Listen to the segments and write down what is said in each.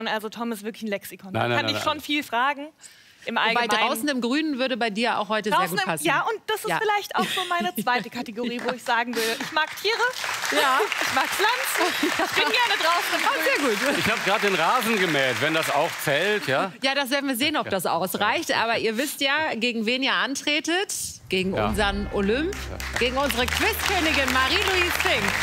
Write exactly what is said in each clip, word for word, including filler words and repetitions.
Also Tom ist wirklich ein Lexikon. Nein, da nein, kann nein, ich nein. schon viel fragen. Im Allgemeinen. Bei draußen im Grünen würde bei dir auch heute draußen sehr gut passen. Im, ja, und das ist ja. vielleicht auch so meine zweite Kategorie, wo ich sagen würde, ich mag Tiere, ja. ich mag Pflanzen, ich bin gerne draußen im Grün. Sehr gut. Ich habe gerade den Rasen gemäht, wenn das auch zählt, ja? Ja, das werden wir sehen, ob das ausreicht. Aber ihr wisst ja, gegen wen ihr antretet. Gegen Ja. unseren Olymp, gegen unsere Quizkönigin Marie-Louise Fink.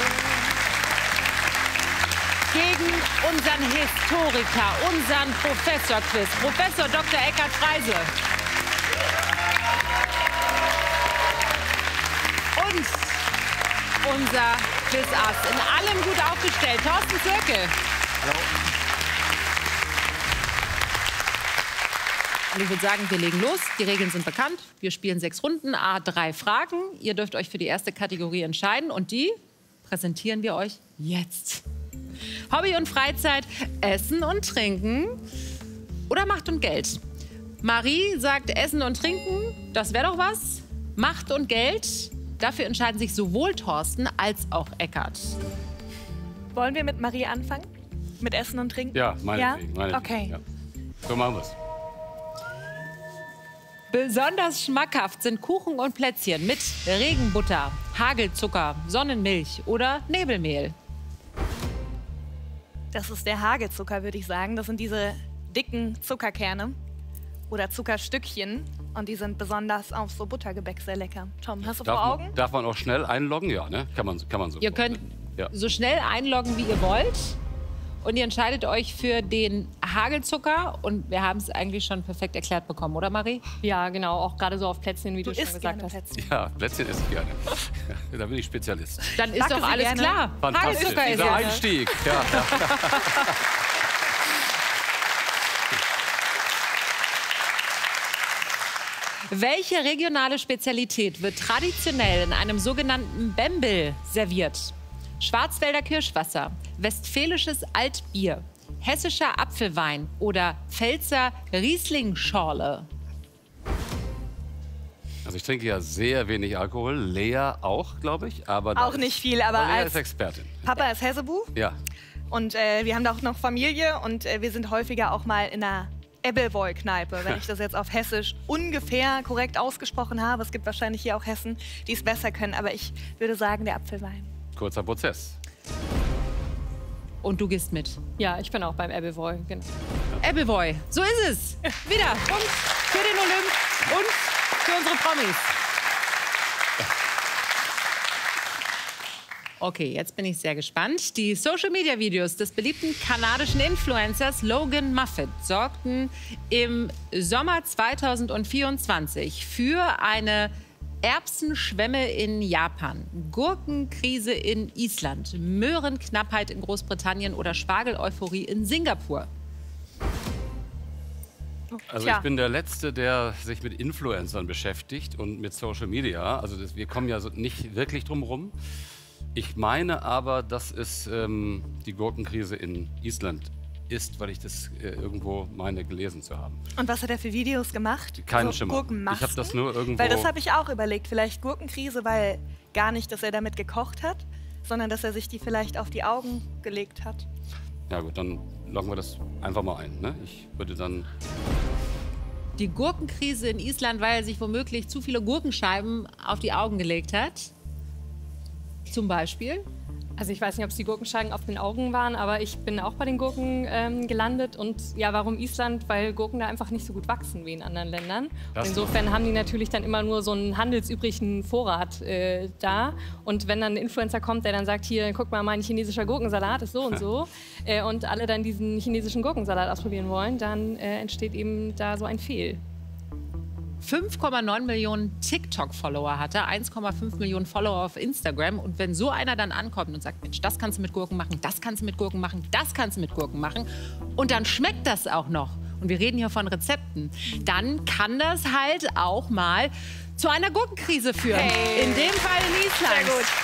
Gegen unseren Historiker, unseren Professor-Quiz, Professor Doktor Eckhard Freise. Und unser Quizass, in allem gut aufgestellt, Thorsten Zirkel. Hallo. Und ich würde sagen, wir legen los. Die Regeln sind bekannt. Wir spielen sechs Runden, a drei Fragen. Ihr dürft euch für die erste Kategorie entscheiden. Und die präsentieren wir euch jetzt. Hobby und Freizeit, Essen und Trinken oder Macht und Geld? Marie sagt Essen und Trinken, das wäre doch was. Macht und Geld, dafür entscheiden sich sowohl Thorsten als auch Eckhard. Wollen wir mit Marie anfangen? Mit Essen und Trinken? Ja, meinetwegen. Ja? meinetwegen, Okay. Ja. So machen wir es. Besonders schmackhaft sind Kuchen und Plätzchen mit Regenbutter, Hagelzucker, Sonnenmilch oder Nebelmehl. Das ist der Hagelzucker, würde ich sagen. Das sind diese dicken Zuckerkerne oder Zuckerstückchen. Und die sind besonders auf so Buttergebäck sehr lecker. Tom, hast du Darf vor man, Augen? darf man auch schnell einloggen? Ja, ne? Kann man, kann man so. Ihr könnt Ja. so schnell einloggen, wie ihr wollt. Und ihr entscheidet euch für den Hagelzucker. Und wir haben es eigentlich schon perfekt erklärt bekommen, oder Marie? Ja, genau. Auch gerade so auf Plätzchen, wie du, Du schon isst gesagt gerne hast. Plätzchen. Ja, Plätzchen esse ich gerne. Da bin ich Spezialist. Dann ist Backe doch sie alles gerne. klar. Fantastisch. Hagelzucker ist Dieser ja. Einstieg. Ja, ja. Welche regionale Spezialität wird traditionell in einem sogenannten Bembel serviert? Schwarzwälder Kirschwasser, westfälisches Altbier, hessischer Apfelwein oder Pfälzer Riesling-Schorle? Also ich trinke ja sehr wenig Alkohol. Lea auch, glaube ich. Aber da Auch ist- nicht viel, aber Lea als ist Expertin. Papa ist Hessebu Ja. und äh, wir haben da auch noch Familie und äh, wir sind häufiger auch mal in einer Ebbelwoll-Kneipe, wenn ich das jetzt auf Hessisch ungefähr korrekt ausgesprochen habe. Es gibt wahrscheinlich hier auch Hessen, die es besser können, aber ich würde sagen, der Apfelwein. Kurzer Prozess. Und du gehst mit. Ja, ich bin auch beim Ebbelwoll. Genau. Ebbelboy, so ist es. Wieder. Und für den Olymp und für unsere Promis. Okay, jetzt bin ich sehr gespannt. Die Social-Media-Videos des beliebten kanadischen Influencers Logan Muffet sorgten im Sommer zweitausendvierundzwanzig für eine Erbsenschwemme in Japan, Gurkenkrise in Island, Möhrenknappheit in Großbritannien oder Spargel-Euphorie in Singapur. Also Tja. ich bin der Letzte, der sich mit Influencern beschäftigt und mit Social Media. Also das, wir kommen ja so nicht wirklich drum rum. Ich meine aber, dass es ähm, die Gurkenkrise in Island ist, weil ich das äh, irgendwo meine gelesen zu haben. Und was hat er für Videos gemacht? Keinen so Schimmer. Gurkenmasken? Ich habe das nur irgendwo... Weil das habe ich auch überlegt. Vielleicht Gurkenkrise, weil gar nicht, dass er damit gekocht hat, sondern dass er sich die vielleicht auf die Augen gelegt hat. Ja gut, dann loggen wir das einfach mal ein. Ne? Ich würde dann... Die Gurkenkrise in Island, weil er sich womöglich zu viele Gurkenscheiben auf die Augen gelegt hat. Zum Beispiel. Also ich weiß nicht, ob es die Gurkenscheiben auf den Augen waren, aber ich bin auch bei den Gurken ähm, gelandet. Und ja, warum Island? Weil Gurken da einfach nicht so gut wachsen wie in anderen Ländern. Das Und insofern haben die natürlich dann immer nur so einen handelsüblichen Vorrat äh, da. Und wenn dann ein Influencer kommt, der dann sagt, hier, guck mal, mein chinesischer Gurkensalat ist so und so, äh, und alle dann diesen chinesischen Gurkensalat ausprobieren wollen, dann äh, entsteht eben da so ein Fehl. fünf Komma neun Millionen TikTok-Follower hat er, eins Komma fünf Millionen Follower auf Instagram. Und wenn so einer dann ankommt und sagt, Mensch, das kannst du mit Gurken machen, das kannst du mit Gurken machen, das kannst du mit Gurken machen, und dann schmeckt das auch noch, und wir reden hier von Rezepten, dann kann das halt auch mal zu einer Gurkenkrise führen. Hey. In dem Fall in Island. Sehr gut.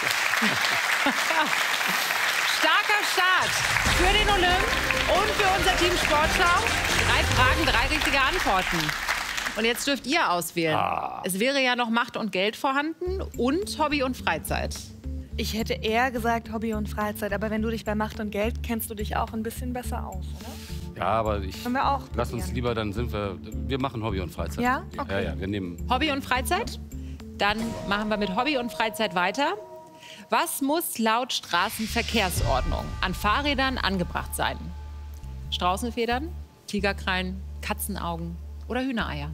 Starker Start für den Olymp und für unser Team Sportschau. Drei Fragen, drei richtige Antworten. Und jetzt dürft ihr auswählen. Ah. Es wäre ja noch Macht und Geld vorhanden und Hobby und Freizeit. Ich hätte eher gesagt Hobby und Freizeit, aber wenn du dich bei Macht und Geld kennst du dich auch ein bisschen besser aus, oder? Ja, aber ich Können wir auch lass uns probieren. lieber, dann sind wir, wir machen Hobby und Freizeit. Ja? Okay. Ja, ja, wir nehmen, Hobby und Freizeit? Dann machen wir mit Hobby und Freizeit weiter. Was muss laut Straßenverkehrsordnung an Fahrrädern angebracht sein? Straußenfedern, Tigerkrallen, Katzenaugen oder Hühnereier?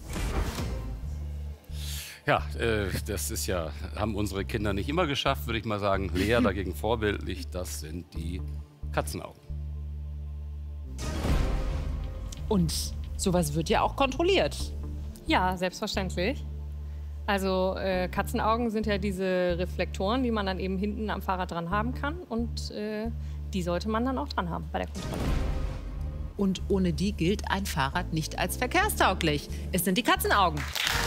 ja, äh, das ist ja, haben unsere Kinder nicht immer geschafft, würde ich mal sagen. Lea dagegen vorbildlich, das sind die Katzenaugen. Und sowas wird ja auch kontrolliert. Ja, selbstverständlich. Also äh, Katzenaugen sind ja diese Reflektoren, die man dann eben hinten am Fahrrad dran haben kann. Und äh, die sollte man dann auch dran haben bei der Kontrolle. Und ohne die gilt ein Fahrrad nicht als verkehrstauglich. Es sind die Katzenaugen.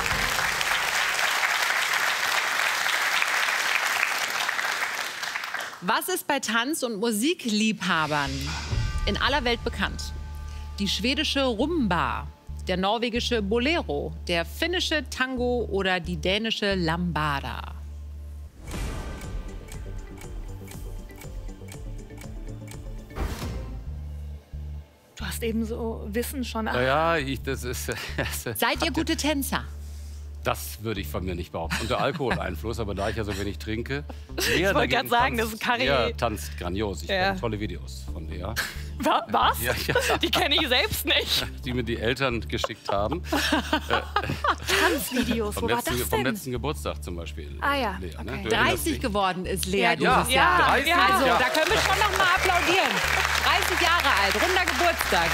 Was ist bei Tanz- und Musikliebhabern in aller Welt bekannt? Die schwedische Rumba, der norwegische Bolero, der finnische Tango oder die dänische Lambada? Du hast eben so Wissen schon. Ja, ja, ich, das ist, Seid ihr gute Tänzer? das würde ich von mir nicht behaupten. Unter Alkoholeinfluss, aber da ich ja so wenig trinke. Lea wollte dagegen gerade sagen, tanzt- das ist Karri- Lea tanzt grandios. Ich Ja. kenne tolle Videos von Lea. Wa- Was? Ja, ja. Die kenne ich selbst nicht. Die mir die Eltern geschickt haben. Tanzvideos, Vom wo war letzten, das vom denn? letzten Geburtstag zum Beispiel. Ah ja, Lea, ne? okay. Du erinnerst dreißig dich? geworden ist Lea Ja, dieses Ja, Jahr. dreißig, ja. Also, ja. da können wir schon noch mal applaudieren. dreißig Jahre alt, runder Geburtstag.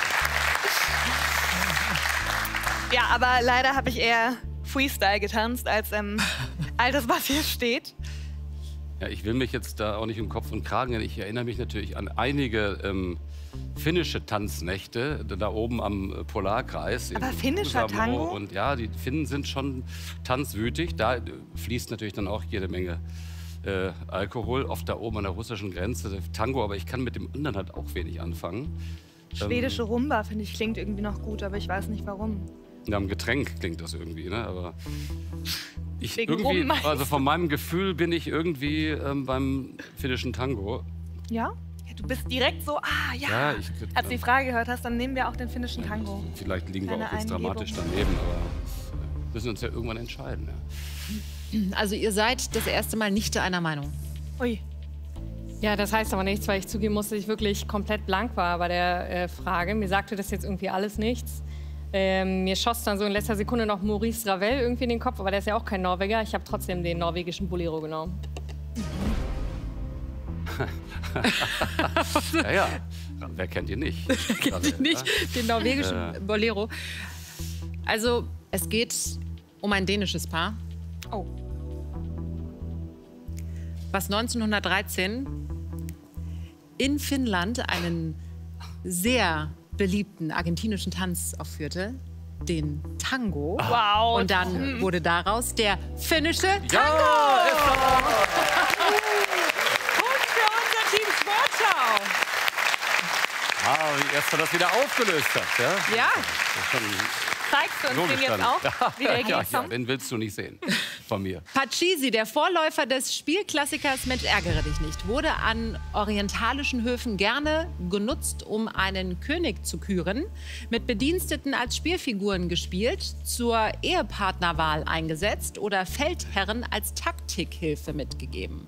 Ja, aber leider habe ich eher Freestyle getanzt als ähm, all das, was hier steht. Ja, ich will mich jetzt da auch nicht um Kopf und Kragen nennen. Ich erinnere mich natürlich an einige ähm, finnische Tanznächte da oben am äh, Polarkreis. Aber in finnischer Kuusamo. Tango? Und ja, die Finnen sind schon tanzwütig. Da äh, fließt natürlich dann auch jede Menge äh, Alkohol. Oft da oben an der russischen Grenze, der Tango. Aber ich kann mit dem anderen halt auch wenig anfangen. Schwedische Rumba, finde ich, klingt irgendwie noch gut, aber ich weiß nicht warum. Ja, am Getränk klingt das irgendwie, ne? Aber ich Wegen irgendwie, Rum meinst also von meinem Gefühl bin ich irgendwie ähm, beim finnischen Tango. Ja? Ja, du bist direkt so, ah ja. Ja, ich- Als du die Frage gehört hast, dann nehmen wir auch den finnischen Tango. Vielleicht liegen wir Kleine auch jetzt Eingebung. dramatisch daneben, aber wir müssen uns ja irgendwann entscheiden. Ja. Also ihr seid das erste Mal nicht einer Meinung. Ui. Ja, das heißt aber nichts, weil ich zugeben musste, dass ich wirklich komplett blank war bei der äh, Frage. Mir sagte das jetzt irgendwie alles nichts. Ähm, mir schoss dann so in letzter Sekunde noch Maurice Ravel irgendwie in den Kopf, aber der ist ja auch kein Norweger. Ich habe trotzdem den norwegischen Bolero genommen. ja, ja. Wer kennt ihn nicht? Kennt ihr nicht den norwegischen Äh. Bolero? Also es geht um ein dänisches Paar, Oh. was neunzehnhundertdreizehn in Finnland einen sehr beliebten argentinischen Tanz aufführte, den Tango. Wow. Und dann wurde daraus der finnische Tango. Ja, ist doch Punkt für unser Team Sportschau. ah, wie Esther das wieder aufgelöst hat. Ja? Ja, Das ist schon Zeigst du uns so den jetzt gestanden. auch, wie der ja, geht? ja, den willst du nicht sehen von mir. Pachisi, der Vorläufer des Spielklassikers Mensch, ärgere dich nicht, wurde an orientalischen Höfen gerne genutzt, um einen König zu küren, mit Bediensteten als Spielfiguren gespielt, zur Ehepartnerwahl eingesetzt oder Feldherren als Taktikhilfe mitgegeben.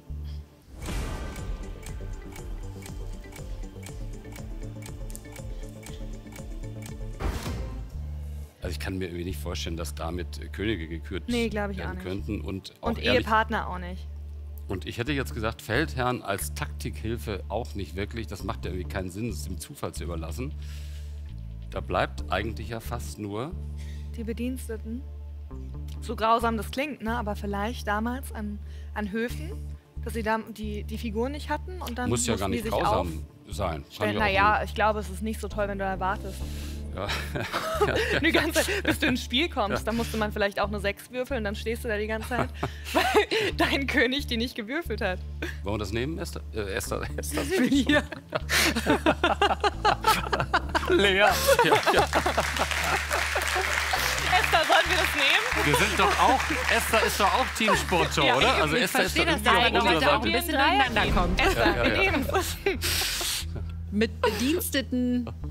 Also ich kann mir irgendwie nicht vorstellen, dass damit äh, Könige gekürt Nee, glaub ich auch werden nicht. könnten. Und, auch Und ehrlich, Ehepartner auch nicht. und ich hätte jetzt gesagt, Feldherrn als Taktikhilfe auch nicht wirklich. Das macht ja irgendwie keinen Sinn, es dem Zufall zu überlassen. Da bleibt eigentlich ja fast nur Die Bediensteten. So grausam das klingt, ne? Aber vielleicht damals an, an Höfen, dass sie da die, die Figuren nicht hatten und dann muss ja gar mussten nicht die sich grausam sein. Kann ja auch Naja, ich glaube, es ist nicht so toll, wenn du da wartest. Ja. Die ganze Zeit, bis du ins Spiel kommst, dann musste man vielleicht auch eine sechs würfeln, dann stehst du da die ganze Zeit, weil dein König die nicht gewürfelt hat. Wollen wir das nehmen, Esther? Äh, Esther, Esther. Ja. Lea. Ja, ja. Esther, sollen wir das nehmen? Wir sind doch auch, Esther ist doch auch Team Sportshow, Ja, oder? eben. Also Ich Esther ist verstehe doch das, irgendwie aber auf damit unserer ihr auch ein Seite. bisschen durcheinander kommt. Esther, Ja, ja, wir ja. nehmen es. mit Bediensteten